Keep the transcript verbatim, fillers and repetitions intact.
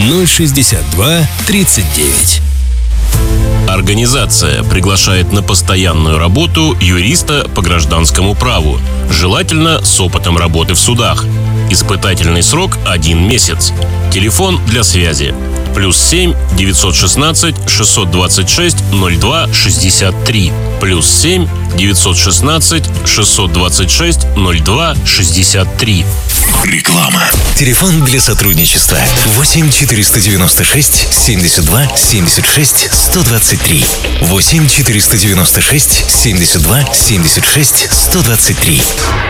ноль шестьдесят два тридцать девять. Организация приглашает на постоянную работу юриста по гражданскому праву, желательно с опытом работы в судах. Испытательный срок – один месяц. Телефон для связи – плюс семь девятьсот шестнадцать шестьсот двадцать шесть ноль два шестьдесят три, плюс семь девятьсот шестнадцать шестьсот двадцать шесть ноль два шестьдесят три. Реклама. Телефон для сотрудничества восемь четыреста девяносто шесть семьдесят два семьдесят шесть сто двадцать три. восемь четыреста девяносто шесть семьдесят два семьдесят шесть сто двадцать три.